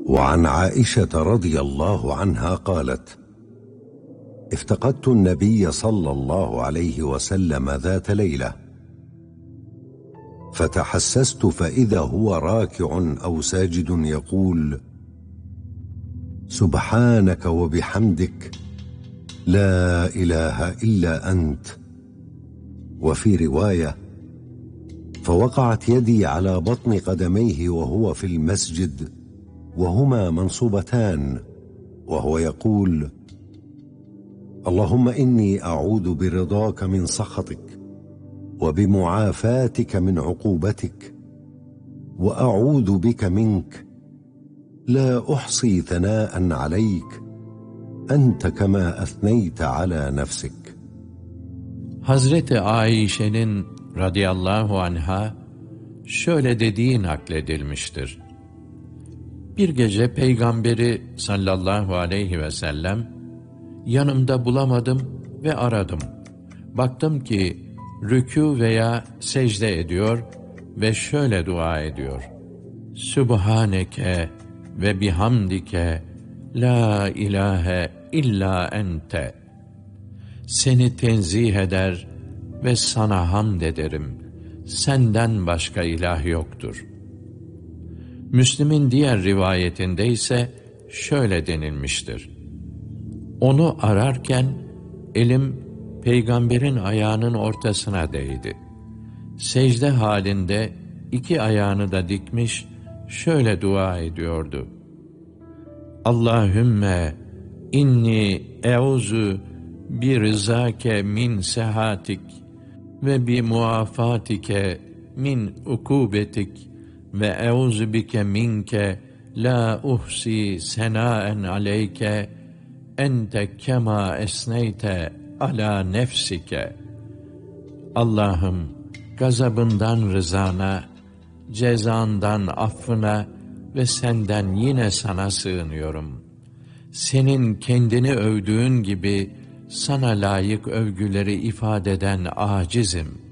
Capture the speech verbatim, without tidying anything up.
وعن عائشة رضي الله عنها قالت: افتقدت النبي صلى الله عليه وسلم ذات ليلة، فتحسست فإذا هو راكع أو ساجد يقول: سبحانك وبحمدك لا إله إلا أنت. وفي رواية: فوقعت يدي على بطن قدميه وهو في المسجد وهما منصوبتان، وهو يقول: اللهم إني أعوذ برضاك من سخطك وبمعافاتك من عقوبتك وأعوذ بك منك، لا أحصي ثناء عليك أنت كما أثنيت على نفسك. Hazreti Ayşe'nin radıyallahu anha şöyle dediği nakledilmiştir. Bir gece Peygamberi sallallahu aleyhi ve sellem yanımda bulamadım ve aradım. Baktım ki rükû veya secde ediyor ve şöyle dua ediyor: Sübhaneke ve bihamdike la ilahe illa ente. Seni tenzih eder ve sana hamd ederim. Senden başka ilah yoktur. Müslim'in diğer rivayetinde ise şöyle denilmiştir: Onu ararken elim Peygamberin ayağının ortasına değdi. Secde halinde iki ayağını da dikmiş, şöyle dua ediyordu: Allahümme inni euzu bi rızake min sehatik ve bi muafatike min ukubetik ve euzu bike minke la uhsi senaen aleyke ente kema esneyte ala nefsike. Allah'ım, gazabından rızana, cezandan affına ve senden yine sana sığınıyorum. Senin kendini övdüğün gibi sana layık övgüleri ifade eden acizim.